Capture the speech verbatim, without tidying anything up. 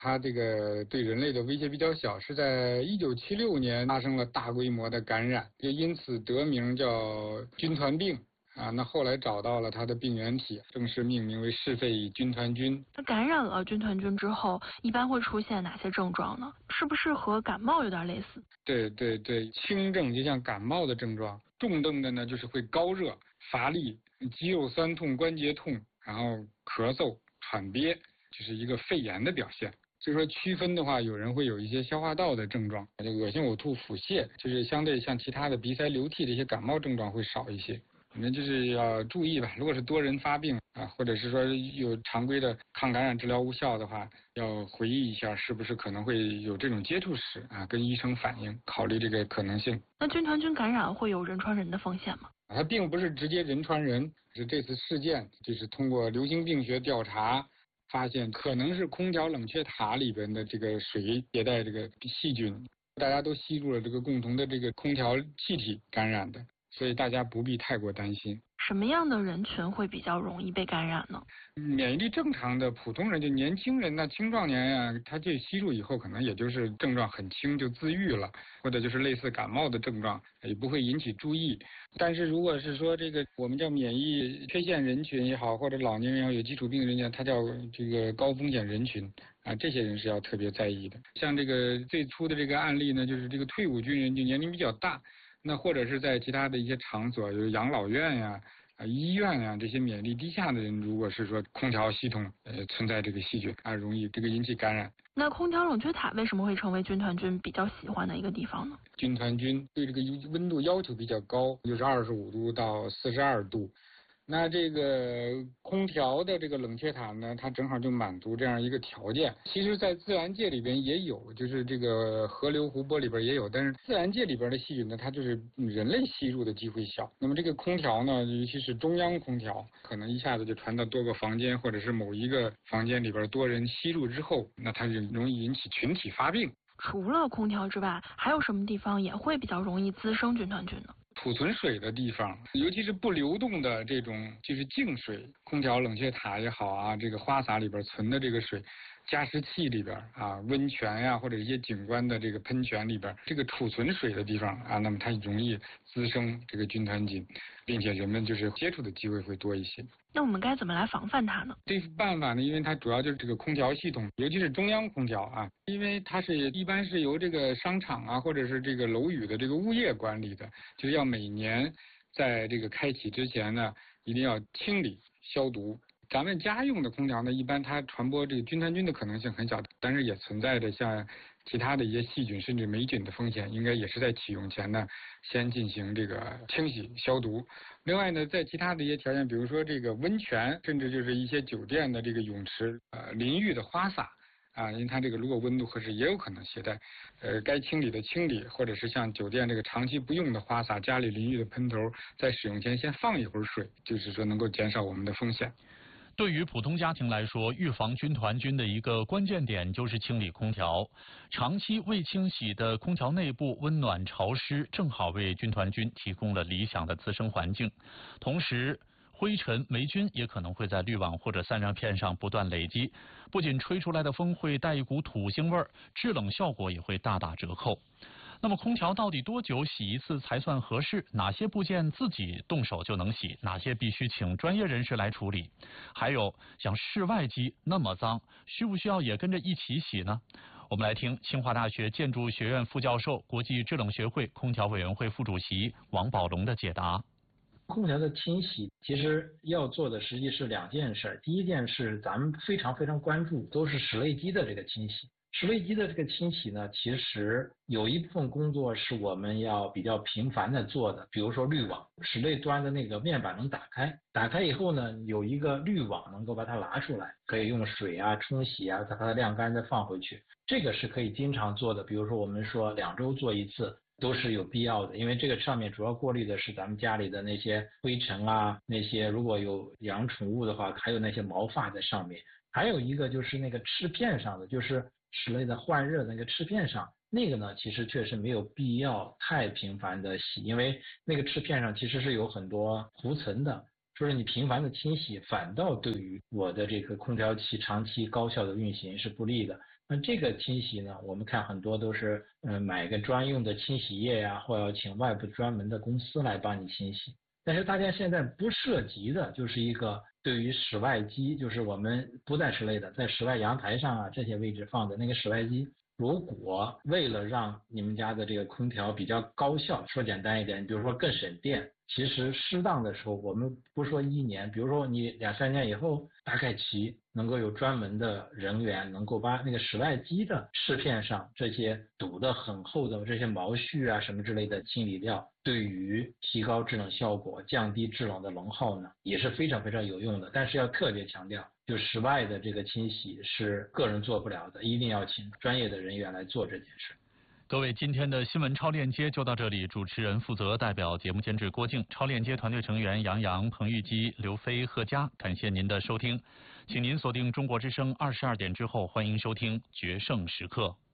它这个对人类的威胁比较小，是在一九七六年发生了大规模的感染，就因此得名叫军团病啊。那后来找到了它的病原体，正式命名为嗜肺军团菌。 那感染了军团菌之后，一般会出现哪些症状呢？是不是和感冒有点类似？ 对对对，轻症就像感冒的症状，重症的呢就是会高热、乏力、肌肉酸痛、关节痛，然后咳嗽、喘憋，就是一个肺炎的表现。所以说区分的话，有人会有一些消化道的症状，这恶心、呕吐、腹泻，就是相对像其他的鼻塞、流涕的一些感冒症状会少一些。你们就是要注意吧，如果是多人发病啊，或者是说有常规的抗感染治疗无效的话，要回忆一下是不是可能会有这种接触史啊，跟医生反映，考虑这个可能性。 那军团菌感染会有人传人的风险吗？ 它并不是直接人传人，是这次事件就是通过流行病学调查发现，可能是空调冷却塔里边的这个水携带这个细菌，大家都吸入了这个共同的这个空调气体感染的，所以大家不必太过担心。 什么样的人群会比较容易被感染呢？ 免疫力正常的普通人，就年轻人呐、青壮年呀、他这吸入以后，可能也就是症状很轻就自愈了，或者就是类似感冒的症状，也不会引起注意。但是如果是说这个我们叫免疫缺陷人群也好，或者老年人也好，有基础病人群，他叫这个高风险人群啊，这些人是要特别在意的。像这个最初的这个案例呢，就是这个退伍军人，就年龄比较大。那或者是在其他的一些场所，就是养老院呀、啊医院呀这些免疫力低下的人，如果是说空调系统呃存在这个细菌啊，容易这个引起感染。 那空调冷却塔为什么会成为军团菌比较喜欢的一个地方呢？ 军团菌对这个温度要求比较高，就是二十五度到四十二度。那这个空调的这个冷却塔呢，它正好就满足这样一个条件。其实，在自然界里边也有，就是这个河流、湖泊里边也有，但是自然界里边的细菌呢，它就是人类吸入的机会小。那么这个空调呢，尤其是中央空调，可能一下子就传到多个房间，或者是某一个房间里边多人吸入之后，那它就容易引起群体发病。 除了空调之外，还有什么地方也会比较容易滋生军团菌呢？ 储存水的地方，尤其是不流动的这种就是净水，空调冷却塔也好啊，这个花洒里边存的这个水，加湿器里边啊，温泉呀、或者一些景观的这个喷泉里边，这个储存水的地方啊，那么它容易滋生这个军团菌，并且人们就是接触的机会会多一些。 那我们该怎么来防范它呢？ 这办法呢，因为它主要就是这个空调系统，尤其是中央空调啊，因为它是一般是由这个商场啊或者是这个楼宇的这个物业管理的，就是要每年在这个开启之前呢，一定要清理消毒。咱们家用的空调呢，一般它传播这个军团菌的可能性很小，但是也存在着像其他的一些细菌甚至霉菌的风险，应该也是在启用前呢，先进行这个清洗消毒。另外呢，在其他的一些条件，比如说这个温泉，甚至就是一些酒店的这个泳池、呃淋浴的花洒。啊，因为它这个如果温度合适，也有可能携带，呃，该清理的清理，或者是像酒店这个长期不用的花洒、家里淋浴的喷头，在使用前先放一会儿水，就是说能够减少我们的风险。 对于普通家庭来说，预防军团菌的一个关键点就是清理空调。长期未清洗的空调内部温暖潮湿，正好为军团菌提供了理想的滋生环境。同时，灰尘、霉菌也可能会在滤网或者散热片上不断累积，不仅吹出来的风会带一股土腥味儿，制冷效果也会大打折扣。那么空调到底多久洗一次才算合适？哪些部件自己动手就能洗？哪些必须请专业人士来处理？还有像室外机那么脏，需不需要也跟着一起洗呢？我们来听清华大学建筑学院副教授、国际制冷学会空调委员会副主席王宝龙的解答。 空调的清洗其实要做的实际是两件事，第一件是咱们非常非常关注，都是室内机的这个清洗。室内机的这个清洗呢，其实有一部分工作是我们要比较频繁的做的，比如说滤网，室内端的那个面板能打开，打开以后呢，有一个滤网能够把它拿出来，可以用水啊冲洗啊，再把它晾干再放回去，这个是可以经常做的。比如说我们说两周做一次都是有必要的，因为这个上面主要过滤的是咱们家里的那些灰尘啊，那些如果有养宠物的话，还有那些毛发在上面。还有一个就是那个翅片上的，就是室内的换热那个翅片上，那个呢其实确实没有必要太频繁的洗，因为那个翅片上其实是有很多涂层的，说是你频繁的清洗反倒对于我的这个空调器长期高效的运行是不利的。 那这个清洗呢，我们看很多都是嗯、呃、买个专用的清洗液呀，或者请外部专门的公司来帮你清洗。但是大家现在不涉及的就是一个对于室外机，就是我们不在室内的，在室外阳台上啊这些位置放的那个室外机，如果为了让你们家的这个空调比较高效，说简单一点，比如说更省电，其实适当的时候，我们不说一年，比如说你两三年以后，大概其能够有专门的人员能够把那个室外机的饰片上这些堵得很厚的这些毛絮啊什么之类的清理掉，对于提高制冷效果、降低制冷的能耗呢，也是非常非常有用的。但是要特别强调，就室外的这个清洗是个人做不了的，一定要请专业的人员来做这件事。 各位，今天的新闻超链接就到这里。主持人负责，代表节目监制郭靖，超链接团队成员杨洋、彭玉基、刘飞、贺佳，感谢您的收听，请您锁定中国之声二十二点之后，欢迎收听决胜时刻。